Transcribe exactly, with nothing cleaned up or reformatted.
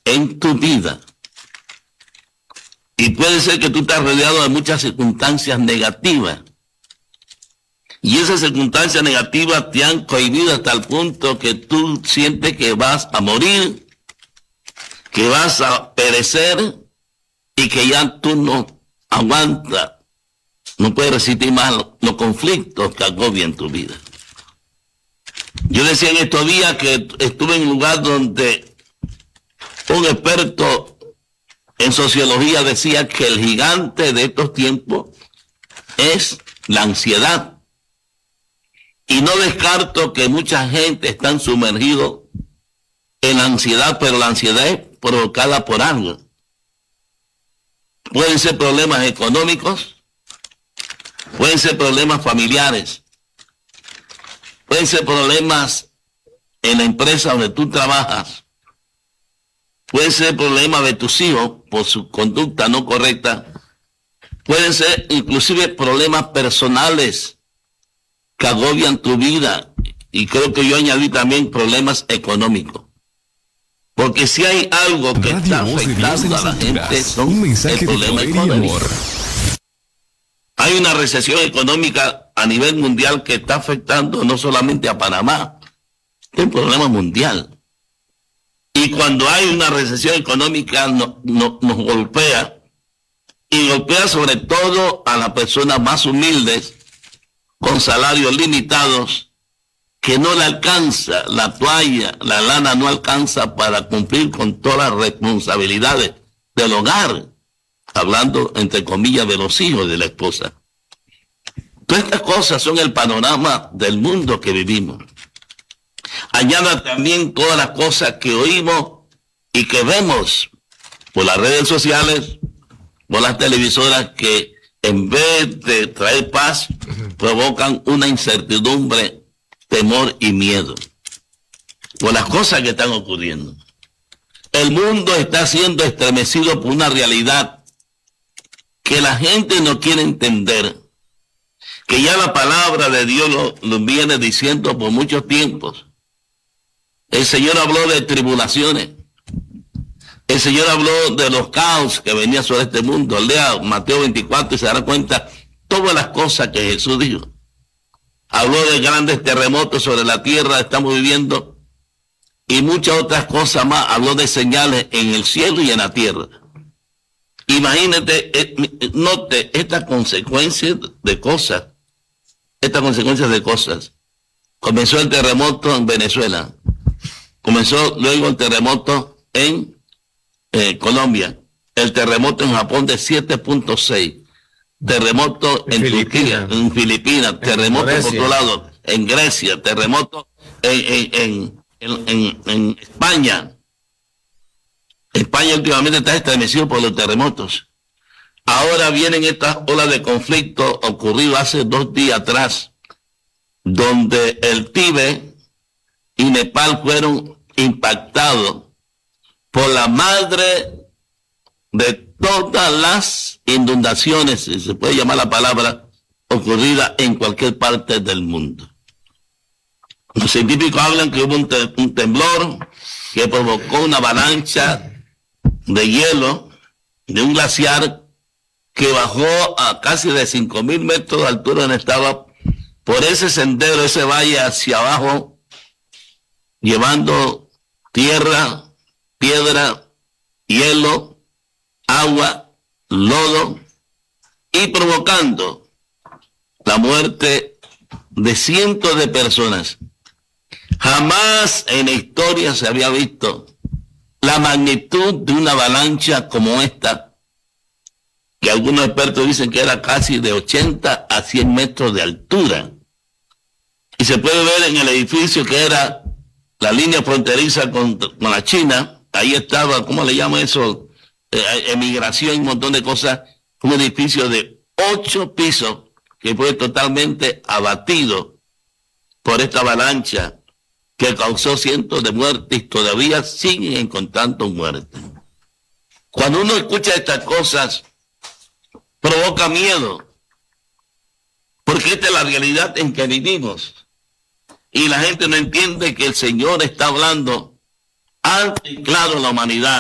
en tu vida. Y puede ser que tú estás rodeado de muchas circunstancias negativas. Y esas circunstancias negativas te han cohibido hasta el punto que tú sientes que vas a morir, que vas a perecer y que ya tú no aguantas, no puedes resistir más los, los conflictos que agobian tu vida. Yo decía en estos días que estuve en un lugar donde un experto en sociología decía que el gigante de estos tiempos es la ansiedad. Y no descarto que mucha gente está sumergido en la ansiedad, pero la ansiedad es provocada por algo. Pueden ser problemas económicos, pueden ser problemas familiares, pueden ser problemas en la empresa donde tú trabajas, pueden ser problemas de tus hijos por su conducta no correcta, pueden ser inclusive problemas personales que agobian tu vida, y creo que yo añadí también problemas económicos. Porque si hay algo que Radio está Voz de Dios afectando en a la las gente alturas. son Un mensaje el de problema poder y económico. amor. Hay una recesión económica a nivel mundial que está afectando no solamente a Panamá, es un problema mundial. Y cuando hay una recesión económica no, no, nos golpea, y golpea sobre todo a las personas más humildes, con salarios limitados, que no le alcanza la toalla, la lana no alcanza para cumplir con todas las responsabilidades del hogar, hablando entre comillas de los hijos de la esposa. Todas estas cosas son el panorama del mundo que vivimos. Añada también todas las cosas que oímos y que vemos por las redes sociales, por las televisoras, que en vez de traer paz, provocan una incertidumbre, temor y miedo por las cosas que están ocurriendo. El mundo está siendo estremecido por una realidad que la gente no quiere entender, que ya la palabra de Dios lo, lo viene diciendo por muchos tiempos. El Señor habló de tribulaciones. El Señor habló de los caos que venía sobre este mundo. Lea Mateo veinticuatro y se dará cuenta todas las cosas que Jesús dijo. Habló de grandes terremotos sobre la tierra, estamos viviendo, y muchas otras cosas más. Habló de señales en el cielo y en la tierra. Imagínate, eh, note estas consecuencias de cosas, estas consecuencias de cosas. Comenzó el terremoto en Venezuela, comenzó luego el terremoto en eh, Colombia, el terremoto en Japón de siete punto seis. Terremoto en, en Turquía, en Filipinas, terremoto por otro lado, en Grecia, terremoto en, en, en, en, en España. España últimamente está estremecido por los terremotos. Ahora vienen estas olas de conflicto ocurrido hace dos días atrás, donde el Tíbet y Nepal fueron impactados por la madre de todas las inundaciones, si se puede llamar la palabra, ocurrida en cualquier parte del mundo. Los científicos hablan que hubo un, te un temblor que provocó una avalancha de hielo de un glaciar que bajó a casi de cinco mil metros de altura, donde estaba por ese sendero, ese valle hacia abajo, llevando tierra, piedra, hielo, agua, lodo, y provocando la muerte de cientos de personas. Jamás en la historia se había visto la magnitud de una avalancha como esta, que algunos expertos dicen que era casi de ochenta a cien metros de altura. Y se puede ver en el edificio que era la línea fronteriza con, con la China. Ahí estaba, ¿cómo le llaman eso? Eh, emigración, un montón de cosas. Un edificio de ocho pisos que fue totalmente abatido por esta avalancha que causó cientos de muertes y todavía siguen encontrando muertes. Cuando uno escucha estas cosas, provoca miedo, porque esta es la realidad en que vivimos. Y la gente no entiende que el Señor está hablando alto y claro a la humanidad.